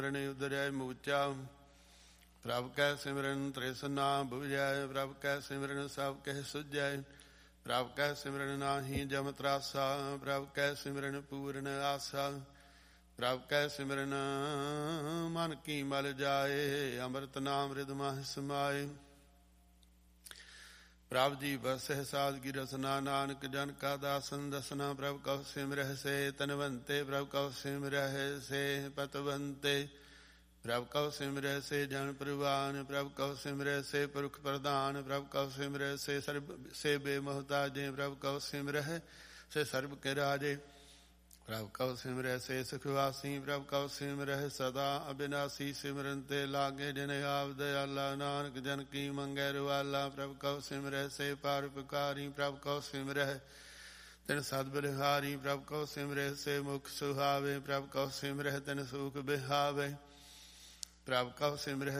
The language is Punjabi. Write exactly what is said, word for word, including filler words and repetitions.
ਉਦਰਿਆ ਮੂਚਾ। ਪ੍ਰਭ ਕੈ ਸਿਮਰਨ ਤ੍ਰਿਸਨਾ ਬੁਝੈ। ਪ੍ਰਭ ਕੈ ਸਿਮਰਨ ਸਭ ਕਹਿ ਸੁਝੈ। ਪ੍ਰਭ ਕੈ ਸਿਮਰਨ ਨਾਹੀ ਜਮ ਤਰਾਸਾ। ਪ੍ਰਭ ਕੈ ਸਿਮਰਨ ਪੂਰਨ ਆਸਾ। ਪ੍ਰਭ ਕੈ ਸਿਮਰਨ ਮਨ ਕੀ ਮਲ ਜਾਏ। ਅੰਮ੍ਰਿਤ ਨਾਮ ਰਿਦ ਮਾਹਿ ਸਮਾਏ। ਪ੍ਰਭ ਜੀ ਬਸਹਿ ਸਾਦਗੀ ਰਸਨਾ। ਨਾਨਕ ਜਨ ਕਾ ਦਾਸਨ ਦਸਨਾ। ਪ੍ਰਭ ਕਉ ਸਿਮਰਹਿ ਸੇ ਤਨਵੰਤੇ। ਪ੍ਰਭ ਕਉ ਸਿਮਰਹਿ ਸੇ ਪਤਵੰਤੇ। ਪ੍ਰਭ ਕਉ ਸਿਮਰਹਿ ਸੇ ਜਨ ਪ੍ਰਵਾਨ। ਪ੍ਰਭ ਕਉ ਸਿਮਰਹਿ ਸੇ ਪੁਰਖ ਪ੍ਰਧਾਨ। ਪ੍ਰਭ ਕਉ ਸਿਮਰਹਿ ਸੇ ਸਰਬ ਸੇ ਬੇਮੁਹਤਾਜੇ। ਪ੍ਰਭ ਕਉ ਸਿਮਰਹਿ ਸੇ ਸਰਬ ਕੇ ਰਾਜੇ। ਪ੍ਰਭ ਕਉ ਸਿਮਰਹਿ ਸੇ ਸੁਖਵਾਸੀ। ਪ੍ਰਭ ਕਉ ਸਿਮਰਹਿ ਸਦਾ ਅਬਿਨਾਸੀ। ਸਿਮਰਨ ਤੇ ਲਾਗੇ ਜਿਨ ਆਪ ਦਇਆਲਾ। ਨਾਨਕ ਜਨ ਕੀ ਮੰਗੈ ਰਵਾਲਾ। ਪ੍ਰਭ ਕਉ ਸਿਮਰਹਿ ਸੇ ਪਰਉਪਕਾਰੀ। ਪ੍ਰਭ ਕਉ ਸਿਮਰਹਿ ਤਿਨ ਸਦ ਬਲਿਹਾਰੀ। ਪ੍ਰਭ ਕਉ ਸਿਮਰਹਿ ਸੇ ਮੁਖ ਸੁਹਾਵੇ। ਪ੍ਰਭ ਕਉ ਸਿਮਰਹਿ ਤਿਨ ਸੂਖ ਬਿਹਾਵੇ। ਪ੍ਰਭ ਕਉ ਸਿਮਰਹਿ